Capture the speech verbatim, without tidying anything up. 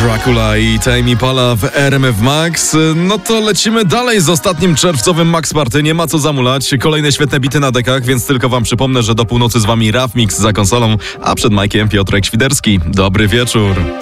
Dracula i Tame Impala w R M F Max. No to lecimy dalej z ostatnim czerwcowym Max Party. Nie ma co zamulać. Kolejne świetne bity na dekach, więc tylko wam przypomnę, że do północy z wami Raf Mix za konsolą, a przed Majkiem Piotrek Świderski. Dobry wieczór.